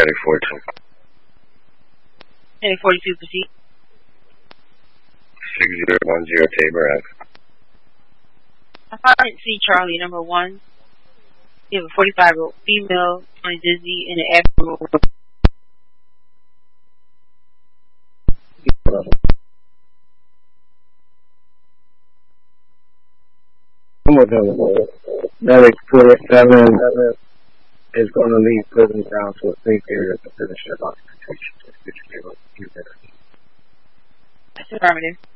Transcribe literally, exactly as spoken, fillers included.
Heading forty-two. Heading forty-two, proceed. six zero one zero Tabor Ave. I find C Charlie, number one. You have a forty-five-year-old female on dizzy in an abnormal. I'm with them. Medic twenty-seven is going to leave prison down to a safe area to finish their documentation. That's affirmative.